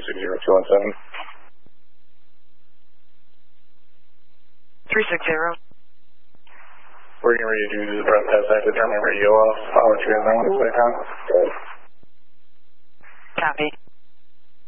360-217. 360. We're getting ready to do the breath test. I have to turn my radio off. I'll let you guys know when it's back on. Copy.